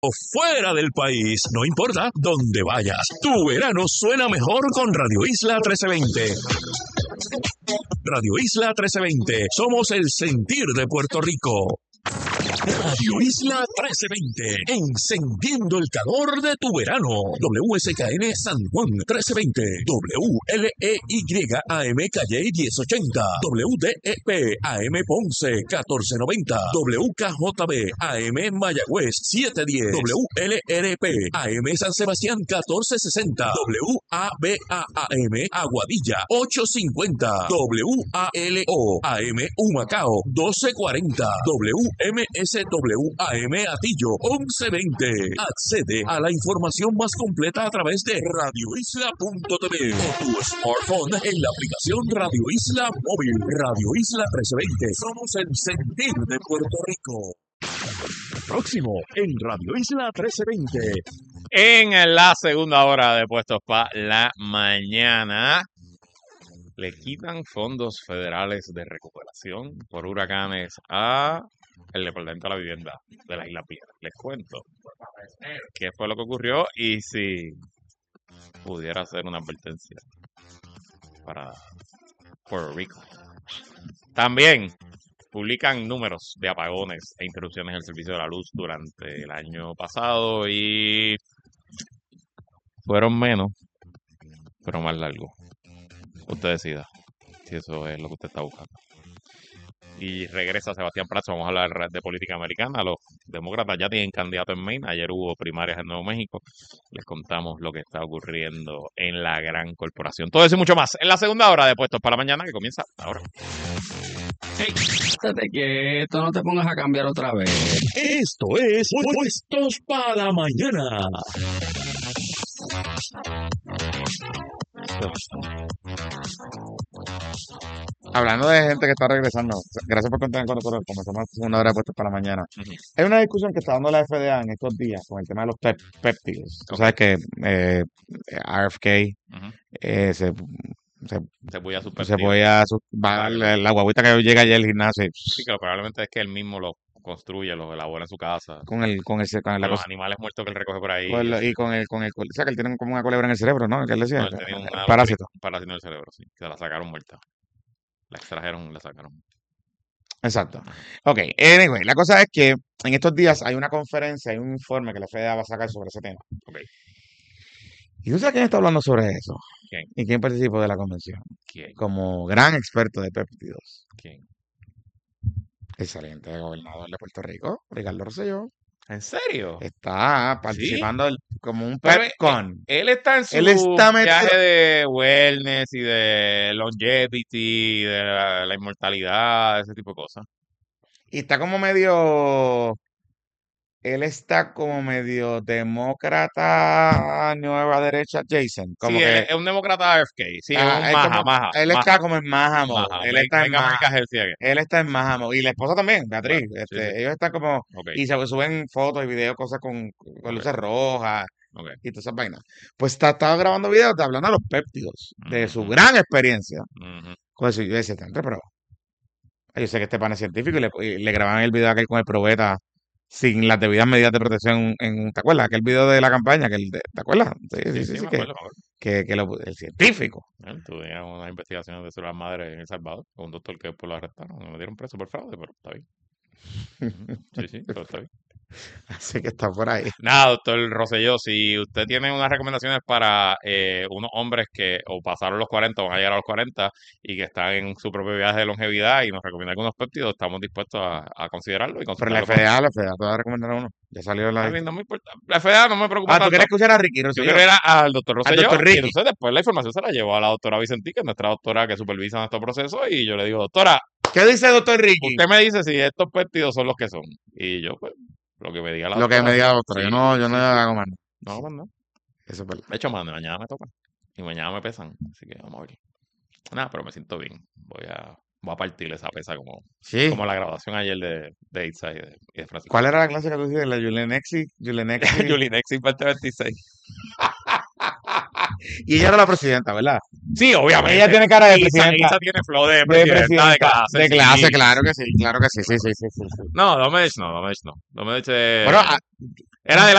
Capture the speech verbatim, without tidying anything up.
o fuera del país, no importa dónde vayas, tu verano suena mejor con Radio Isla trece veinte. Radio Isla trece veinte, somos el sentir de Puerto Rico. Radio Isla trece veinte, encendiendo el calor de tu verano. W S K N San Juan trece veinte, W L E Y A M Calle diez ochenta, W D E P A M Ponce catorce noventa, W K J B A M Mayagüez setecientos diez, W L R P A M San Sebastián catorce sesenta, W A B A A M Aguadilla ochocientos cincuenta, W A L O A M Humacao doce cuarenta, W M S W A M Atillo once veinte. Accede a la información más completa a través de radio isla punto t v o tu smartphone en la aplicación Radio Isla Móvil. Radio Isla trece veinte. Somos el sentir de Puerto Rico. Próximo en Radio Isla trece veinte. En la segunda hora de Puestos para la Mañana, le quitan fondos federales de recuperación por huracanes a el Departamento de la Vivienda de la Isla Piedras. Les cuento qué fue lo que ocurrió y si pudiera ser una advertencia para Puerto Rico. También publican números de apagones e interrupciones del servicio de la luz durante el año pasado y fueron menos, pero más largos. Usted decida si eso es lo que usted está buscando. Y regresa Sebastián Prats. Vamos a hablar de política americana. Los demócratas ya tienen candidato en Maine. Ayer hubo primarias en Nuevo México. Les contamos lo que está ocurriendo en la gran corporación. Todo eso y mucho más en la segunda hora de Puestos para la Mañana, que comienza ahora. Hey, estate quieto, no te pongas a cambiar otra vez. Esto es Puestos para la Mañana. Hablando de gente que está regresando, gracias por contar con nosotros. Comenzamos una hora de Puestos para la Mañana. Uh-huh. Hay una discusión que está dando la F D A en estos días con el tema de los pep péptidos. Tú sabes que eh, R F K uh-huh. eh, se, se, se voy a se voy a su, va, la, la guaguita que llega ayer al gimnasio. Sí, que probablemente es que él mismo lo construye, los elabora en su casa. Con el con el con, el, con los cosa, animales muertos que él recoge por ahí. Con el, y con el con el o sea, que él tiene como una culebra en el cerebro, ¿no? Que él decía. No, él tenía un parásito. Parásito en el cerebro, sí. Se la sacaron muerta. La extrajeron, la sacaron. Exacto. Ok, anyway, la cosa es que en estos días hay una conferencia, hay un informe que la F D A va a sacar sobre ese tema. Okay. ¿Y tú sabes quién está hablando sobre eso? ¿Quién? ¿Y quién participó de la convención? ¿Quién? Como gran experto de péptidos. ¿Quién? El saliente gobernador de Puerto Rico, Ricardo Rosselló. ¿En serio? Está participando ¿Sí? del, como un PepCon. Él, él está en su él está viaje metido... de wellness y de longevity, de la, la inmortalidad, ese tipo de cosas. Y está como medio... Él está como medio demócrata, nueva derecha, Jason. Como sí, que, él es un demócrata R F K. Sí, ah, es un maja, como, maja. Él maja. está como en Mahamo. Él, está en Maha, él, él está en Mahamo. Y la esposa también, Beatriz. Bueno, este, sí, sí. Ellos están como... Okay. Y se suben fotos y videos, cosas con, con okay. luces rojas. Okay. Y todas esas vainas. Pues está, estaba grabando videos hablando de los péptidos. Uh-huh. De su gran experiencia. Uh-huh. Con eso yo decía, pero... Yo sé que este pan es científico y le, y le grababan el video aquel con el probeta sin las debidas medidas de protección en, ¿te acuerdas? Aquel video de la campaña, que el de, ¿te acuerdas? Sí, sí, sí, sí, sí que, acuerdo, que, que lo, el científico. Bueno, tuvieron unas investigaciones de las madres en El Salvador, con un doctor que después lo arrestaron, me dieron preso por fraude, pero está bien. Sí, sí, pero está bien. Así que está por ahí. Nada, doctor Rosselló, si usted tiene unas recomendaciones para eh, unos hombres que o pasaron los cuarenta o van a llegar a los cuarenta y que están en su propio viaje de longevidad y nos recomienda algunos péptidos, estamos dispuestos a, a considerarlo. Y pero la F D A, la F D A te va a recomendar a uno. Ya salió la... Mí no me importa. La F D A no me preocupa Ah, tanto. ¿tú quieres escuchar a Ricky Rosselló? Yo quiero ir al doctor Rosselló. Al doctor Ricky. Y entonces después la información se la llevó a la doctora Vicentí, que es nuestra doctora que supervisa nuestro proceso, y yo le digo, doctora, ¿qué dice el doctor Ricky? Usted me dice si estos péptidos son los que son. Y yo, pues, lo que me diga la Lo doctora. que me diga la doctora. Sí, yo no, yo sí, no sí. hago más. No, pues no. Eso es verdad. De hecho, man, mañana me tocan. Y mañana me pesan. Así que vamos a ver. Nada, pero me siento bien. Voy a, voy a partir esa pesa como, sí. como la graduación ayer de, de Itza y de, y de Francisco. ¿Cuál era la clase que tú hiciste? La Julianexi. Julianexi. Julianexi parte veintiséis. Y ella era la presidenta, ¿verdad? Sí, obviamente. Ella tiene cara de Isa, presidenta. Isa tiene flow de presidenta de, presidenta, de clase. De clase, sí. claro que sí, claro que sí, sí, sí, sí, sí. No, Domedich no, Domedich no. Domedich eh, bueno, a, era de la